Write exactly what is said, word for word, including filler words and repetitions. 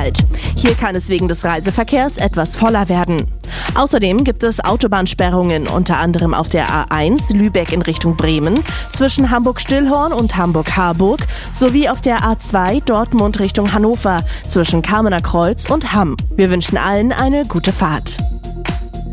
Grünwald. Hier kann es wegen des Reiseverkehrs etwas voller werden. Außerdem gibt es Autobahnsperrungen, unter anderem auf der A eins Lübeck in Richtung Bremen, zwischen Hamburg-Stillhorn und Hamburg-Harburg sowie auf der A zwei Dortmund Richtung Hannover, zwischen Kamener Kreuz und Hamm. Wir wünschen allen eine gute Fahrt.